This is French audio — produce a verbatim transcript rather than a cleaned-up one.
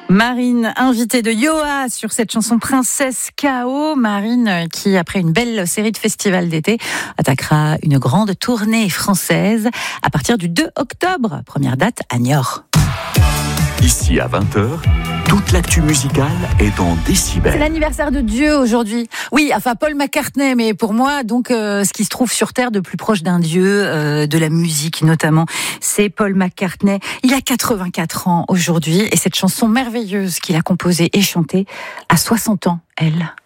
Marine, invitée de Yoa sur cette chanson Princesse K O. Marine qui, après une belle série de festivals d'été, attaquera une grande tournée française à partir du deux octobre. Première date à Niort. Ici à vingt heures, toute l'actu musicale est dans Décibel. C'est l'anniversaire de Dieu aujourd'hui. Oui, enfin Paul McCartney, mais pour moi, donc euh, ce qui se trouve sur Terre de plus proche d'un dieu, euh, de la musique notamment, c'est Paul McCartney. Il a quatre-vingt-quatre ans aujourd'hui et cette chanson merveilleuse qu'il a composée et chantée à soixante ans, elle.